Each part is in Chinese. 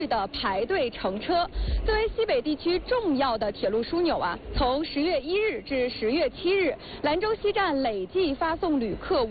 的排队乘车。作为西北地区重要的铁路枢纽啊，从10月1日至10月7日，兰州西站累计发送旅客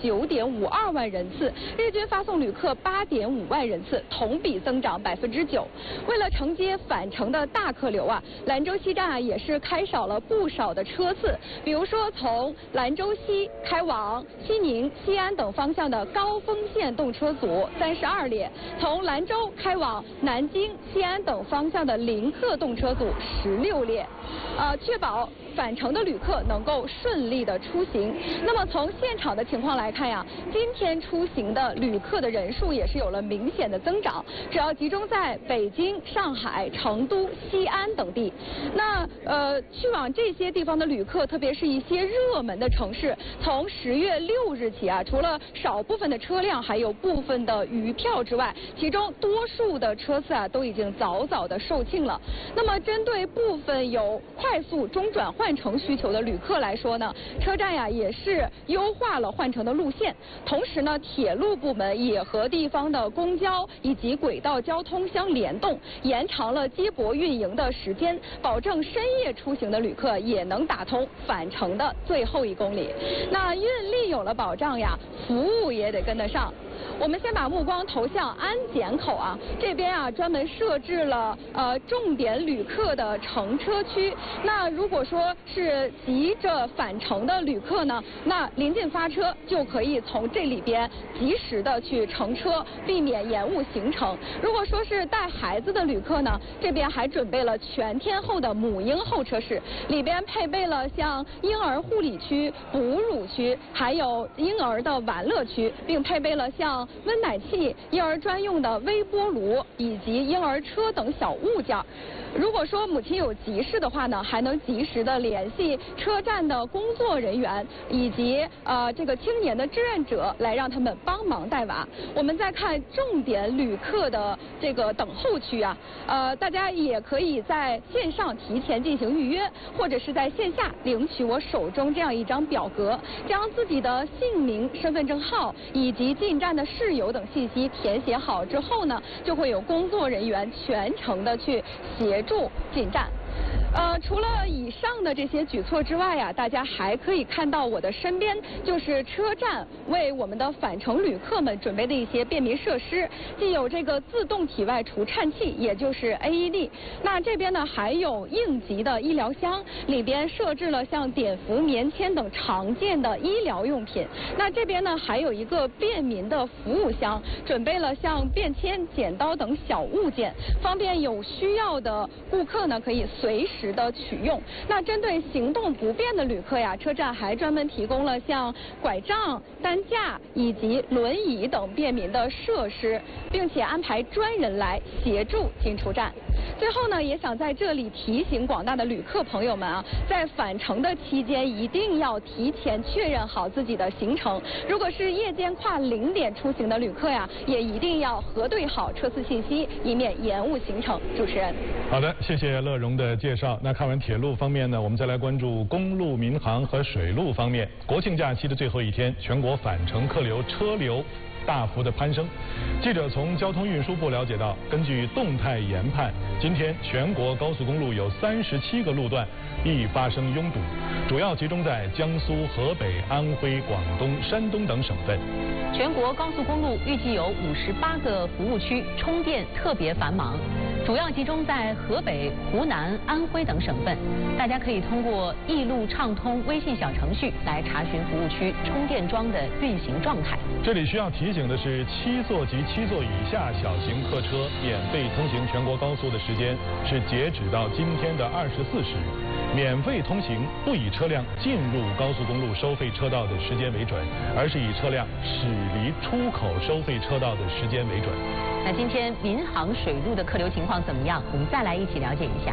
59.52万人次，日均发送旅客8.5万人次，同比增长9%。为了承接返程的大客流啊，兰州西站也是开少了不少的车次，比如说从兰州西开往西宁、西安等方向的高峰线动车组32列，从兰州开往南京、西安等方向的临客动车组16列，确保返程的旅客能够顺利的出行。那么从现场的情况来看呀，今天出行的旅客的人数也是有了明显的增长，主要集中在北京、上海、成都、西安等地。那去往这些地方的旅客，特别是一些热门的城市，从10月6日起啊，除了少部分的车辆还有部分的余票之外，其中多数的车次啊都已经早早的售罄了。那么针对部分有快速中转换乘需求的旅客来说呢，车站呀也是优化了换乘的路线，同时呢，铁路部门也和地方的公交以及轨道交通相联动，延长了接驳运营的时间，保证深夜出行的旅客也能打通返程的最后1公里。那运力有了保障呀，服务也得跟得上。我们先把目光投向安检口啊，这边啊专门设置了重点旅客的乘车区。那如果说是急着返程的旅客呢，那临近发车就可以从这里边及时的去乘车，避免延误行程。如果说是带孩子的旅客呢，这边还准备了全天候的母婴候车室，里边配备了像婴儿护理区、哺乳区，还有婴儿的玩乐区，并配备了像温奶器、婴儿专用的微波炉以及婴儿车等小物件。如果说母亲有急事的话呢，还能及时的联系车站的工作人员以及这个青年的志愿者来让他们帮忙带娃。我们再看重点旅客的这个等候区啊，大家也可以在线上提前进行预约，或者是在线下领取我手中这样一张表格，将自己的姓名、身份证号以及进站的事由等信息填写好之后呢，就会有工作人员全程的去协助进站。除了以上的这些举措之外呀，大家还可以看到我的身边就是车站为我们的返程旅客们准备的一些便民设施，既有这个自动体外除颤器，也就是 AED。那这边呢还有应急的医疗箱，里边设置了像碘伏、棉签等常见的医疗用品。那这边呢还有一个便民的服务箱，准备了像便签、剪刀等小物件，方便有需要的顾客呢可以随时的取用。那针对行动不便的旅客呀，车站还专门提供了像拐杖、担架以及轮椅等便民的设施，并且安排专人来协助进出站。最后呢，也想在这里提醒广大的旅客朋友们啊，在返程的期间一定要提前确认好自己的行程。如果是夜间跨0点出行的旅客呀，也一定要核对好车次信息，以免延误行程。主持人， 好的，谢谢乐荣的介绍。那看完铁路方面呢，我们再来关注公路、民航和水路方面。国庆假期的最后一天，全国返程客流车流大幅的攀升。记者从交通运输部了解到，根据动态研判，今天全国高速公路有37个路段易发生拥堵，主要集中在江苏、河北、安徽、广东、山东等省份。 全国高速公路预计有58个服务区充电特别繁忙，主要集中在河北、湖南、安徽等省份。大家可以通过易路畅通微信小程序来查询服务区充电桩的运行状态。 这里需要提醒的是，7座及7座以下小型客车免费通行全国高速的时间是截止到今天的24时。免费通行不以车辆进入高速公路收费车道的时间为准，而是以车辆驶离出口收费车道的时间为准。 那今天民航水路的客流情况怎么样？我们再来一起了解一下。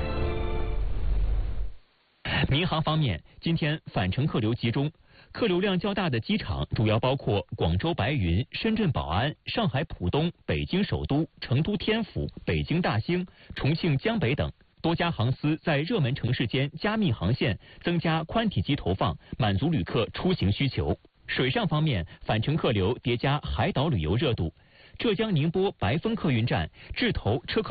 民航方面，今天返程客流集中，客流量较大的机场主要包括广州白云、深圳宝安、上海浦东、北京首都、成都天府、北京大兴、重庆江北等。多家航司在热门城市间加密航线，增加宽体机投放，满足旅客出行需求。水上方面，返程客流叠加海岛旅游热度，浙江宁波白峰客运站制投车客